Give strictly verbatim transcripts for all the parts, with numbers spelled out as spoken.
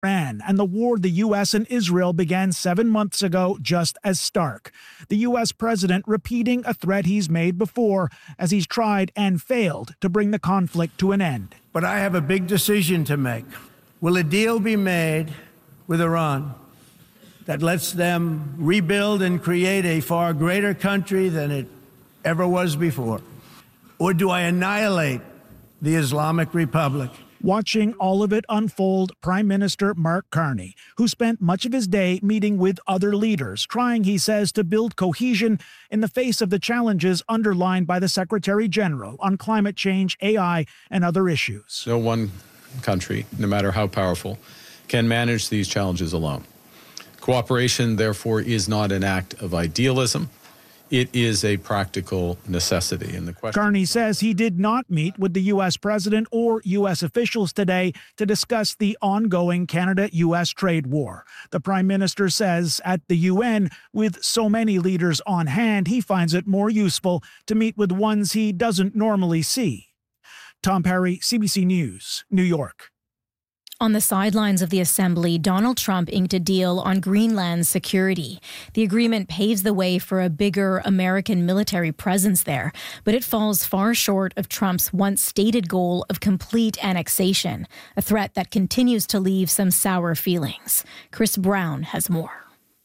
Iran and the war the U S and Israel began seven months ago just as stark. The U S president repeating a threat he's made before as he's tried and failed to bring the conflict to an end. But I have a big decision to make. Will a deal be made with Iran that lets them rebuild and create a far greater country than it ever was before? Or do I annihilate the Islamic Republic? Watching all of it unfold, Prime Minister Mark Carney, who spent much of his day meeting with other leaders, trying, he says, to build cohesion in the face of the challenges underlined by the Secretary General on climate change, A I, and other issues. No one country, no matter how powerful, can manage these challenges alone. Cooperation, therefore, is not an act of idealism. It is a practical necessity. And the question Carney says he did not meet with the U S president or U S officials today to discuss the ongoing Canada-U S trade war. The prime minister says at the U N, with so many leaders on hand, he finds it more useful to meet with ones he doesn't normally see. Tom Perry, C B C News, New York. On the sidelines of the assembly, Donald Trump inked a deal on Greenland's security. The agreement paves the way for a bigger American military presence there, but it falls far short of Trump's once stated goal of complete annexation, a threat that continues to leave some sour feelings. Chris Brown has more.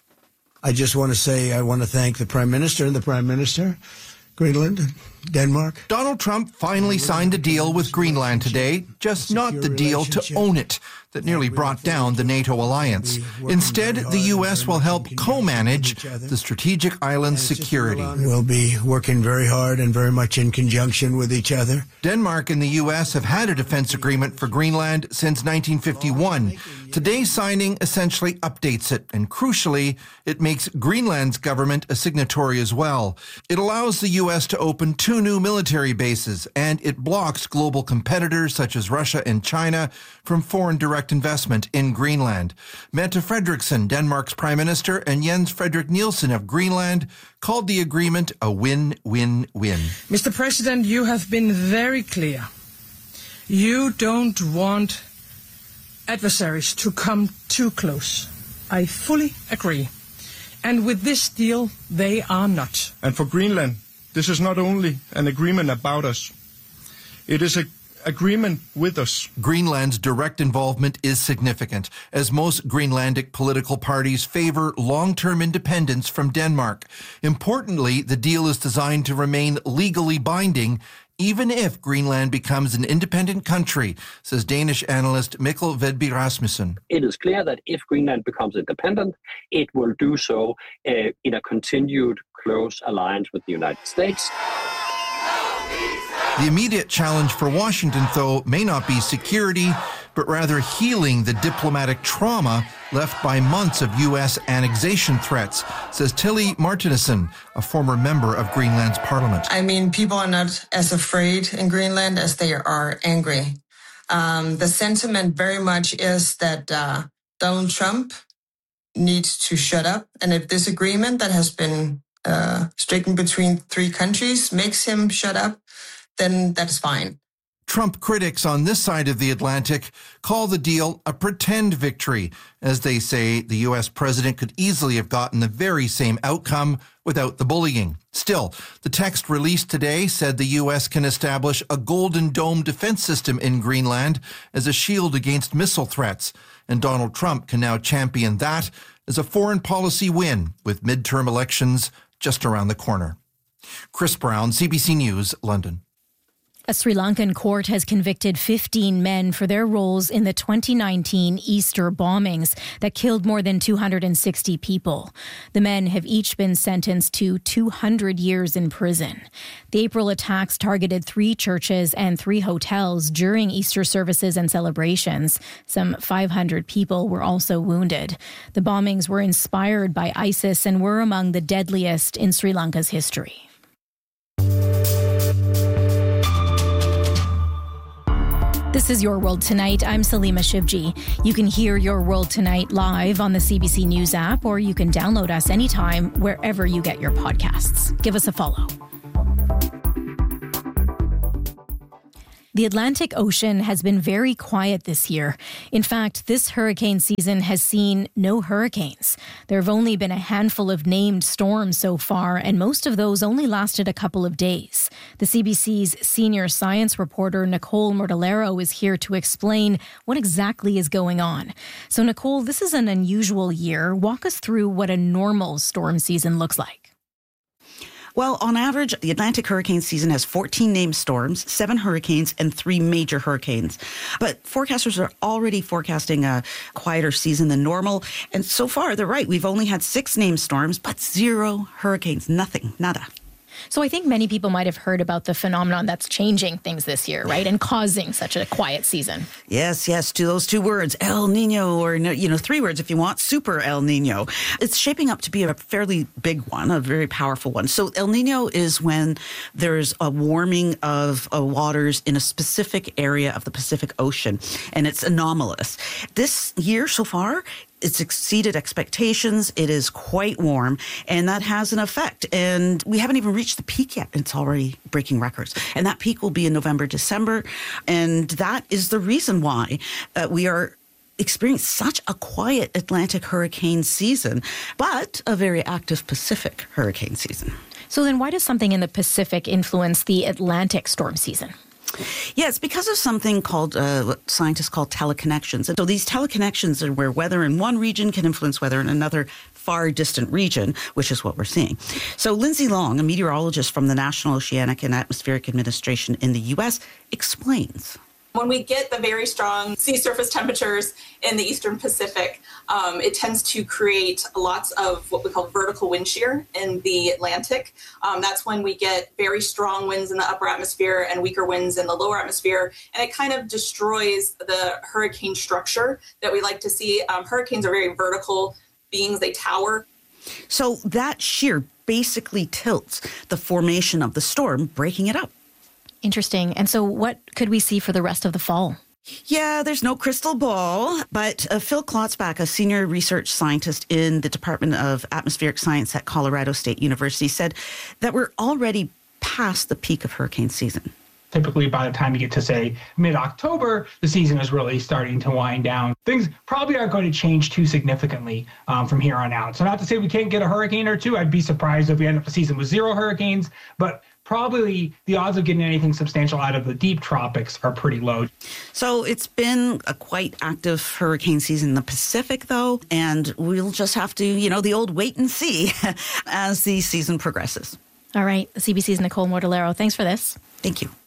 I just want to say I want to thank the Prime Minister and the Prime Minister, Greenland, Denmark. Donald Trump finally signed a deal with Greenland today, just not the deal to own it that nearly brought down the NATO alliance. Instead, the U S will help co-manage the strategic island's security. We'll be working very hard and very much in conjunction with each other. Denmark and the U S have had a defense agreement for Greenland since nineteen fifty-one. Today's signing essentially updates it, and crucially, it makes Greenland's government a signatory as well. It allows the U S to open two new military bases, and it blocks global competitors such as Russia and China from foreign direct investment in Greenland. Mette Frederiksen, Denmark's Prime Minister, and Jens Frederik Nielsen of Greenland called the agreement a win-win-win. Mister President, you have been very clear. You don't want adversaries to come too close. I fully agree. And with this deal, they are not. And for Greenland, this is not only an agreement about us. It is an agreement with us. Greenland's direct involvement is significant, as most Greenlandic political parties favor long-term independence from Denmark. Importantly, the deal is designed to remain legally binding, even if Greenland becomes an independent country, says Danish analyst Mikkel Vedby Rasmussen. It is clear that if Greenland becomes independent, it will do so uh, in a continued close alliance with the United States. The immediate challenge for Washington, though, may not be security, but rather healing the diplomatic trauma left by months of U S annexation threats, says Tilly Martinussen, a former member of Greenland's parliament. I mean, people are not as afraid in Greenland as they are angry. Um, the sentiment very much is that uh, Donald Trump needs to shut up. And if this agreement that has been uh, stricken between three countries makes him shut up, then that's fine. Trump critics on this side of the Atlantic call the deal a pretend victory, as they say the U S president could easily have gotten the very same outcome without the bullying. Still, the text released today said the U S can establish a Golden Dome defense system in Greenland as a shield against missile threats, and Donald Trump can now champion that as a foreign policy win with midterm elections just around the corner. Chris Brown, C B C News, London. A Sri Lankan court has convicted fifteen men for their roles in the twenty nineteen Easter bombings that killed more than two hundred sixty people. The men have each been sentenced to two hundred years in prison. The April attacks targeted three churches and three hotels during Easter services and celebrations. Some five hundred people were also wounded. The bombings were inspired by ISIS and were among the deadliest in Sri Lanka's history. This is Your World Tonight. I'm Salima Shivji. You can hear Your World Tonight live on the C B C News app, or you can download us anytime wherever you get your podcasts. Give us a follow. The Atlantic Ocean has been very quiet this year. In fact, this hurricane season has seen no hurricanes. There have only been a handful of named storms so far, and most of those only lasted a couple of days. The C B C's senior science reporter, Nicole Mortellaro, is here to explain what exactly is going on. So, Nicole, this is an unusual year. Walk us through what a normal storm season looks like. Well, on average, the Atlantic hurricane season has fourteen named storms, seven hurricanes, and three major hurricanes. But forecasters are already forecasting a quieter season than normal. And so far, they're right. We've only had six named storms, but zero hurricanes. Nothing. Nada. So I think many people might have heard about the phenomenon that's changing things this year, right? And causing such a quiet season. Yes, yes, to those two words, El Nino, or, you know, three words if you want, Super El Nino. It's shaping up to be a fairly big one, a very powerful one. So El Nino is when there's a warming of uh, waters in a specific area of the Pacific Ocean, and it's anomalous. This year so far, it's exceeded expectations. It is quite warm, and that has an effect. And we haven't even reached the peak yet. It's already breaking records. And that peak will be in November, December. And that is the reason why uh, we are experiencing such a quiet Atlantic hurricane season, but a very active Pacific hurricane season. So then why does something in the Pacific influence the Atlantic storm season? Yeah, it's because of something called, uh, what scientists call teleconnections. And so these teleconnections are where weather in one region can influence weather in another far distant region, which is what we're seeing. So Lindsay Long, a meteorologist from the National Oceanic and Atmospheric Administration in the U S, explains. When we get the very strong sea surface temperatures in the Eastern Pacific, um, it tends to create lots of what we call vertical wind shear in the Atlantic. Um, that's when we get very strong winds in the upper atmosphere and weaker winds in the lower atmosphere, and it kind of destroys the hurricane structure that we like to see. Um, hurricanes are very vertical beings, they tower. So that shear basically tilts the formation of the storm, breaking it up. Interesting. And so what could we see for the rest of the fall? Yeah, there's no crystal ball, but uh, Phil Klotzbach, a senior research scientist in the Department of Atmospheric Science at Colorado State University, said that we're already past the peak of hurricane season. Typically, by the time you get to, say, mid-October, the season is really starting to wind down. Things probably aren't going to change too significantly um, from here on out. So not to say we can't get a hurricane or two. I'd be surprised if we end up the season with zero hurricanes, but probably the odds of getting anything substantial out of the deep tropics are pretty low. So it's been a quite active hurricane season in the Pacific, though, and we'll just have to, you know, the old wait and see as the season progresses. All right. C B C's Nicole Mortellaro, thanks for this. Thank you.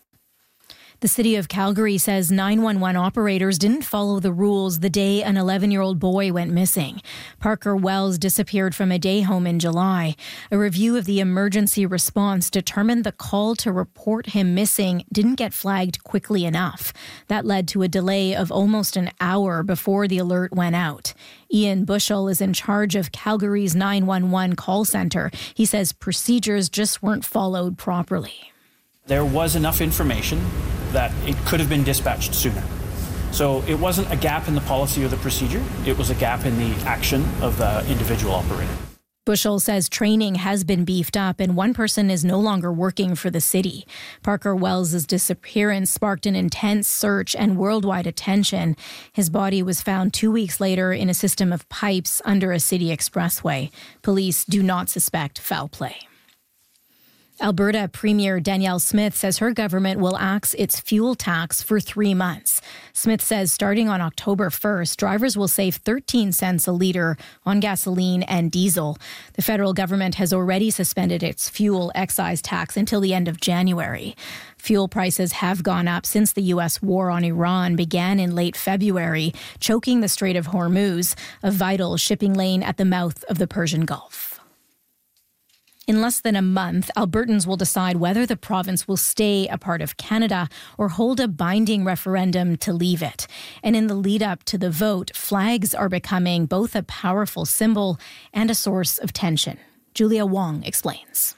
The city of Calgary says nine one one operators didn't follow the rules the day an eleven-year-old boy went missing. Parker Wells disappeared from a day home in July. A review of the emergency response determined the call to report him missing didn't get flagged quickly enough. That led to a delay of almost an hour before the alert went out. Ian Bushell is in charge of Calgary's nine one one call center. He says procedures just weren't followed properly. There was enough information that it could have been dispatched sooner. So it wasn't a gap in the policy or the procedure, it was a gap in the action of the individual operator. Bushell says training has been beefed up and one person is no longer working for the city. Parker Wells' disappearance sparked an intense search and worldwide attention. His body was found two weeks later in a system of pipes under a city expressway. Police do not suspect foul play. Alberta Premier Danielle Smith says her government will axe its fuel tax for three months. Smith says starting on October first, drivers will save thirteen cents a litre on gasoline and diesel. The federal government has already suspended its fuel excise tax until the end of January. Fuel prices have gone up since the U S war on Iran began in late February, choking the Strait of Hormuz, a vital shipping lane at the mouth of the Persian Gulf. In less than a month, Albertans will decide whether the province will stay a part of Canada or hold a binding referendum to leave it. And in the lead up to the vote, flags are becoming both a powerful symbol and a source of tension. Julia Wong explains.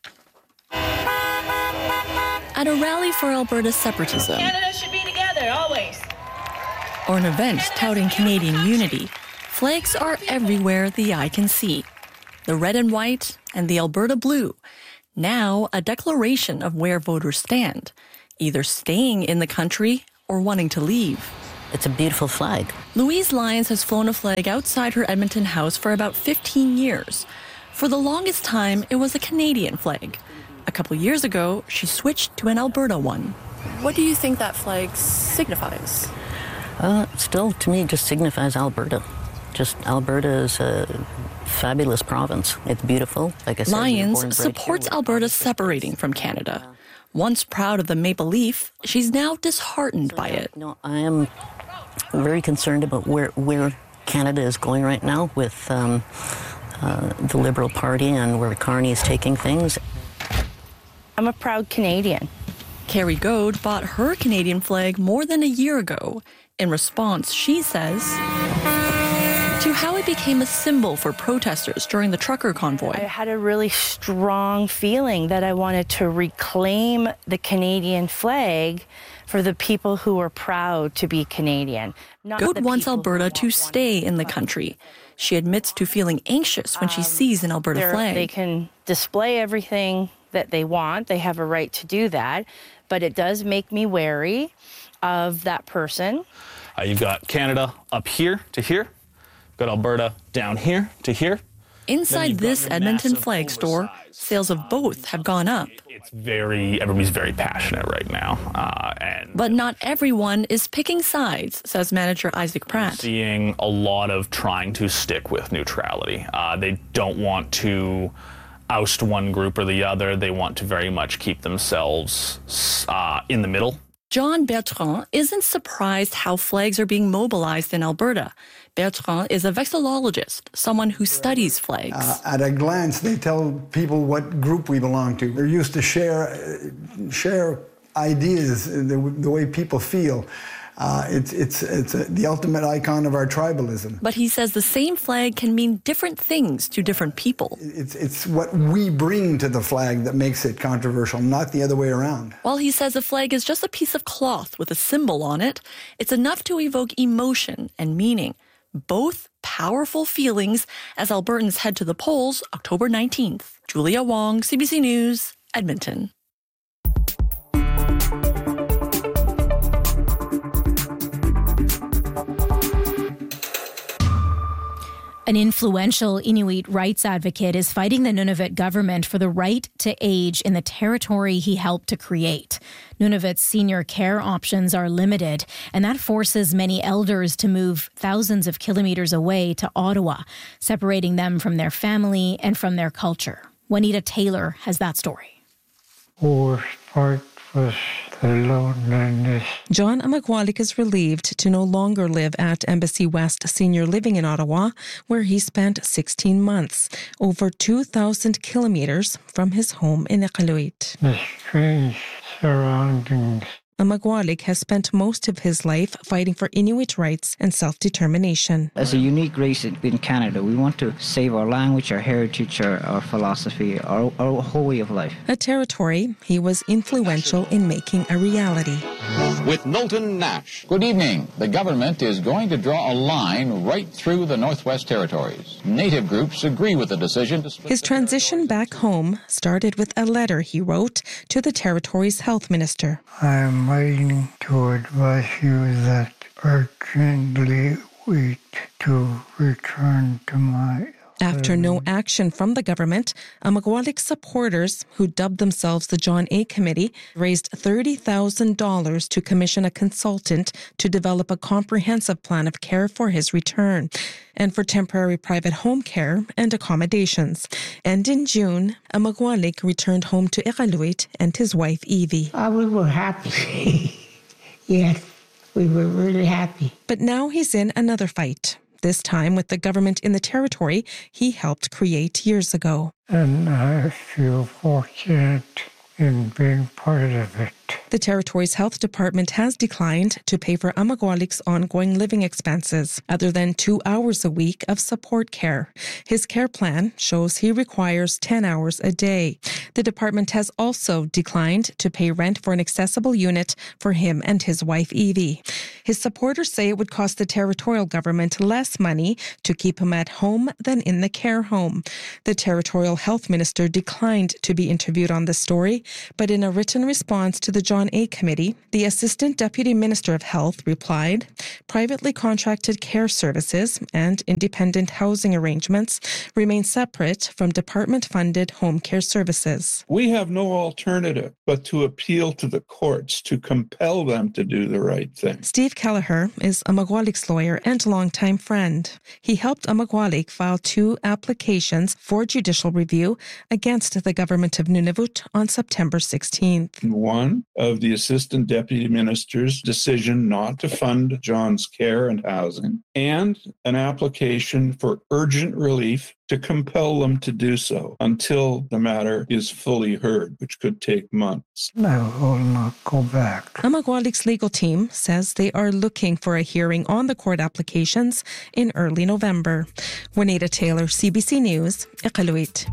At a rally for Alberta separatism, Canada should be together, always. Or an event touting Canadian unity, flags are everywhere the eye can see. The red and white and the Alberta blue, now a declaration of where voters stand. either staying in the country or wanting to leave. It's a beautiful flag. Louise Lyons has flown a flag outside her Edmonton house for about fifteen years. For the longest time, it was a Canadian flag. A couple years ago, she switched to an Alberta one. What do you think that flag signifies? Uh, still, to me, just signifies Alberta. Just Alberta is a fabulous province. It's beautiful. Like I said, Lyons supports Alberta separating from Canada. Once proud of the maple leaf, she's now disheartened by it. No, I am very concerned about where where Canada is going right now with um, uh, the Liberal Party and where Carney is taking things. I'm a proud Canadian. Carrie Goad bought her Canadian flag more than a year ago. In response, she says, to how it became a symbol for protesters during the trucker convoy. I had a really strong feeling that I wanted to reclaim the Canadian flag for the people who are proud to be Canadian. Goad wants Alberta to stay in the country. She admits to feeling anxious when she sees an Alberta flag. They can display everything that they want. They have a right to do that. But it does make me wary of that person. Uh, you've got Canada up here to here. You've got Alberta down here to here. Inside this Edmonton flag store, sales of both have gone up. It's very, everybody's very passionate right now. Uh, and But not everyone is picking sides, says manager Isaac Pratt. Seeing a lot of trying to stick with neutrality. Uh, they don't want to oust one group or the other. They want to very much keep themselves uh, in the middle. John Bertrand isn't surprised how flags are being mobilized in Alberta. Bertrand is a vexillologist, someone who studies flags. Uh, at a glance, they tell people what group we belong to. They're used to share, uh, share ideas, the, the way people feel. Uh, it's it's it's a, the ultimate icon of our tribalism. But he says the same flag can mean different things to different people. It's it's what we bring to the flag that makes it controversial, not the other way around. While he says a flag is just a piece of cloth with a symbol on it, it's enough to evoke emotion and meaning, both powerful feelings as Albertans head to the polls October nineteenth. Julia Wong, C B C News, Edmonton. An influential Inuit rights advocate is fighting the Nunavut government for the right to age in the territory he helped to create. Nunavut's senior care options are limited, and that forces many elders to move thousands of kilometers away to Ottawa, separating them from their family and from their culture. Juanita Taylor has that story. Worst part was the loneliness. John Amagwalik is relieved to no longer live at Embassy West Senior Living in Ottawa, where he spent sixteen months, over two thousand kilometers from his home in Iqaluit. The strange surroundings. Amagwalik has spent most of his life fighting for Inuit rights and self-determination. As a unique race in Canada, we want to save our language, our heritage, our, our philosophy, our, our whole way of life. A territory he was influential in making a reality. With Knowlton Nash. Good evening. The government is going to draw a line right through the Northwest Territories. Native groups agree with the decision to split. His transition back home started with a letter he wrote to the territory's health minister. I am waiting to advise you that urgently wait to return to my... After no action from the government, Amagwalik's supporters, who dubbed themselves the John A. Committee, raised thirty thousand dollars to commission a consultant to develop a comprehensive plan of care for his return and for temporary private home care and accommodations. And in June, Amagwalik returned home to Iqaluit and his wife, Evie. Oh, we were happy. Yes, we were really happy. But now he's in another fight. This time with the government in the territory he helped create years ago. And I feel fortunate in being part of it. The territory's health department has declined to pay for Amagwalik's ongoing living expenses, other than two hours a week of support care. His care plan shows he requires ten hours a day. The department has also declined to pay rent for an accessible unit for him and his wife, Evie. His supporters say it would cost the territorial government less money to keep him at home than in the care home. The territorial health minister declined to be interviewed on the story, but in a written response to the John A. Committee, the Assistant Deputy Minister of Health replied, privately contracted care services and independent housing arrangements remain separate from department-funded home care services. We have no alternative but to appeal to the courts to compel them to do the right thing. Steve Kelleher is Amagwalik's lawyer and longtime friend. He helped Amagwalik file two applications for judicial review against the government of Nunavut on September sixteenth. One of the Assistant Deputy Minister's decision not to fund John's care and housing, and an application for urgent relief to compel them to do so until the matter is fully heard, which could take months. I will not go back. Amagwalik's legal team says they are looking for a hearing on the court applications in early November. Juanita Taylor, C B C News, Iqaluit.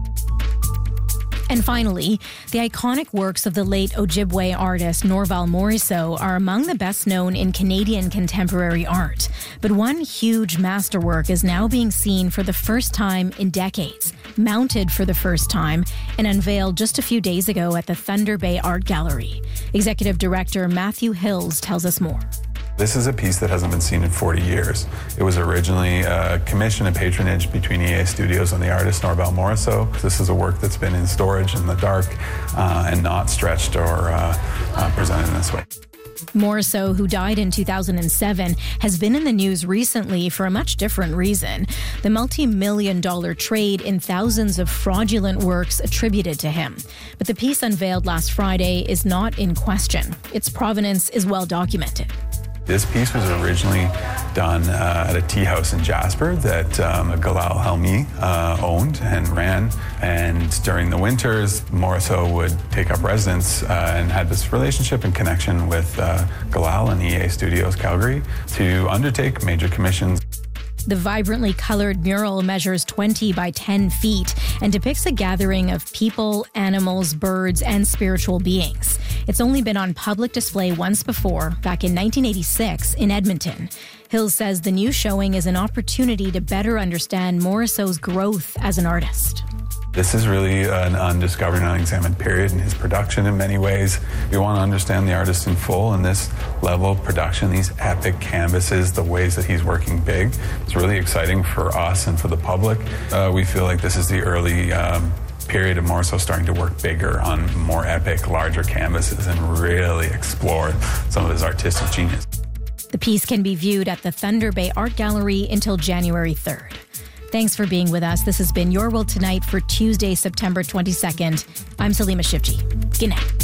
And finally, the iconic works of the late Ojibwe artist Norval Morrisseau are among the best known in Canadian contemporary art. But one huge masterwork is now being seen for the first time in decades, mounted for the first time, and unveiled just a few days ago at the Thunder Bay Art Gallery. Executive Director Matthew Hills tells us more. This is a piece that hasn't been seen in forty years. It was originally a commission and patronage between E A Studios and the artist Norval Morrisseau. This is a work that's been in storage in the dark uh, and not stretched or uh, uh, presented in this way. Morrisseau, who died in two thousand seven, has been in the news recently for a much different reason: the multi-million dollar trade in thousands of fraudulent works attributed to him. But the piece unveiled last Friday is not in question. Its provenance is well documented. This piece was originally done uh, at a tea house in Jasper that um, Galal Helmi uh, owned and ran. And during the winters, Morrisseau would take up residence uh, and had this relationship and connection with uh, Galal and E A Studios Calgary to undertake major commissions. The vibrantly colored mural measures twenty by ten feet and depicts a gathering of people, animals, birds, and spiritual beings. It's only been on public display once before, back in nineteen eighty-six in Edmonton. Hills says the new showing is an opportunity to better understand Morrisseau's growth as an artist. This is really an undiscovered and unexamined period in his production in many ways. We want to understand the artist in full, and this level of production, these epic canvases, the ways that he's working big, it's really exciting for us and for the public. Uh, we feel like this is the early um, period of Morrisseau starting to work bigger on more epic, larger canvases and really explore some of his artistic genius. The piece can be viewed at the Thunder Bay Art Gallery until January third. Thanks for being with us. This has been Your World Tonight for Tuesday, September twenty-second. I'm Salima Shivji. Good night.